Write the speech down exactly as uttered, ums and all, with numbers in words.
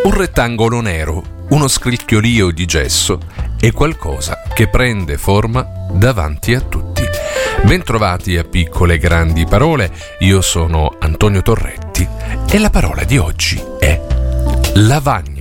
Un rettangolo nero, uno scricchiolio di gesso e qualcosa che prende forma davanti a tutti. Bentrovati a Piccole e Grandi Parole, io sono Antonio Torretti e la parola di oggi è lavagna.